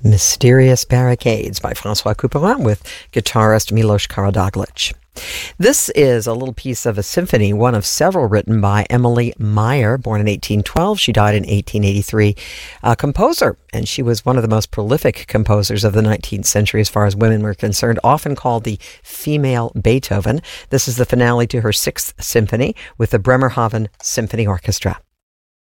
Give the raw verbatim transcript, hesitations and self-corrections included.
Mysterious Barricades by Francois Couperin with guitarist Milos Karadoglic. This is a little piece of a symphony, one of several written by Emily Meyer, born in eighteen twelve. She died in eighteen eighty-three, a composer, and she was one of the most prolific composers of the nineteenth century as far as women were concerned, often called the female Beethoven. This is the finale to her sixth symphony with the Bremerhaven Symphony Orchestra.